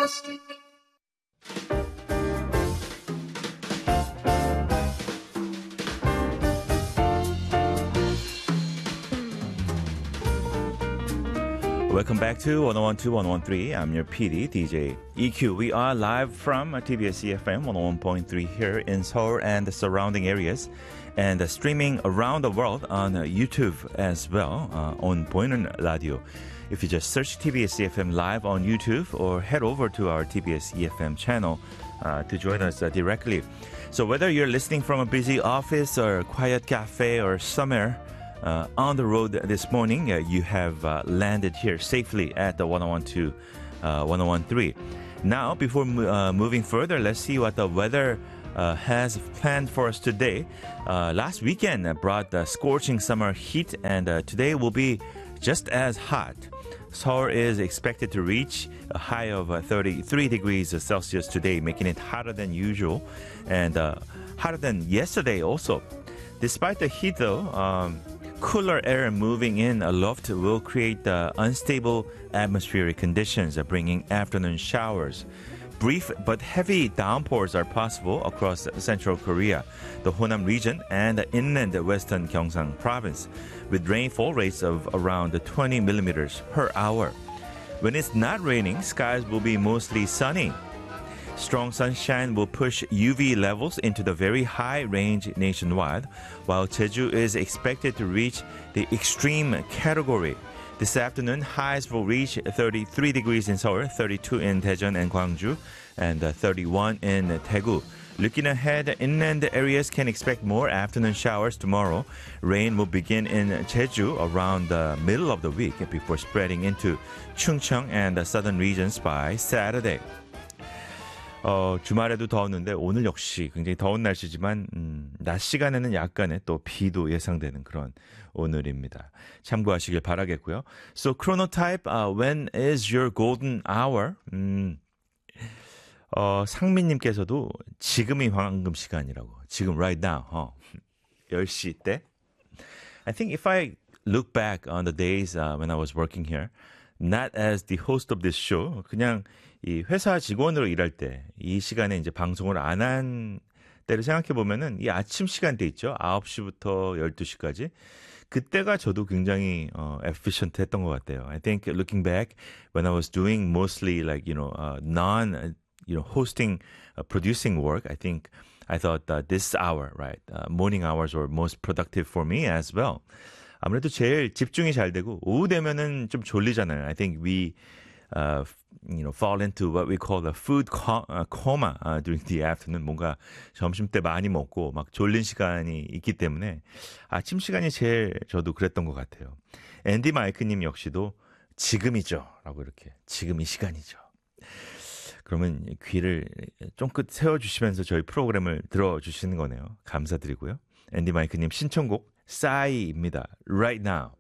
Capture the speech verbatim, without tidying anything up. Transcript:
fantastic. Welcome back to one oh one two, one oh one three. I'm your P D, D J E Q. We are live from T B S E F M one oh one point three here in Seoul and the surrounding areas, and uh, streaming around the world on uh, YouTube as well, uh, on 보이는 라디오. If you just search T B S E F M live on YouTube or head over to our T B S E F M channel uh, to join us uh, directly. So whether you're listening from a busy office or quiet cafe or somewhere Uh, on the road this morning, uh, you have uh, landed here safely at the one oh one two, uh, one oh one three. Now, before uh, moving further, let's see what the weather uh, has planned for us today. Uh, last weekend brought the scorching summer heat, and uh, today will be just as hot. Seoul is expected to reach a high of uh, thirty-three degrees Celsius today, making it hotter than usual and uh, hotter than yesterday also. Despite the heat, though, um, cooler air moving in aloft will create uh, unstable atmospheric conditions, uh, bringing afternoon showers. Brief but heavy downpours are possible across central Korea, the Honam region, and the inland western Gyeongsang province, with rainfall rates of around twenty millimeters per hour. When it's not raining, skies will be mostly sunny. Strong sunshine will push U V levels into the very high range nationwide, while Jeju is expected to reach the extreme category. This afternoon, highs will reach thirty-three degrees in Seoul, thirty-two in Daejeon and Gwangju, and uh, thirty-one in Daegu. Looking ahead, inland areas can expect more afternoon showers tomorrow. Rain will begin in Jeju around the middle of the week before spreading into Chungcheong and the southern regions by Saturday. 어, 주말에도 더웠는데 오늘 역시 굉장히 더운 날씨지만 음, 낮 시간에는 약간의 또 비도 예상되는 그런 오늘입니다. 참고하시길 바라겠고요. So chronotype, uh, when is your golden hour? 음, 어, 상민님께서도 지금이 황금 시간이라고. 지금 right now. 어, 열 시 때. I think if I look back on the days uh, when I was working here, not as the host of this show, 그냥 이 회사 직원으로 일할 때 이 시간에 이제 방송을 안 한 때를 생각해 보면은 이 아침 시간대 있죠. 아홉 시부터 열두 시까지. 그때가 저도 굉장히 어, efficient 했던 것 같아요. I think looking back when I was doing mostly like, you know, uh, non, you know, hosting, uh, producing work, I think I thought that this hour, right, uh, morning hours were most productive for me as well. 아무래도 제일 집중이 잘 되고 오후 되면은 좀 졸리잖아요. I think we uh, you know, fall into what we call the food co- uh, coma uh, during the afternoon. 뭔가 점심 때 많이 먹고 막 졸린 시간이 있기 때문에 아침 시간이 제일 저도 그랬던 것 같아요. 앤디 마이크님 역시도 지금이죠 라고 이렇게 지금 이 시간이죠. 그러면 귀를 쫑긋 세워주시면서 저희 프로그램을 들어주시는 거네요. 감사드리고요. 앤디 마이크님 신청곡 싸이입니다. Right now.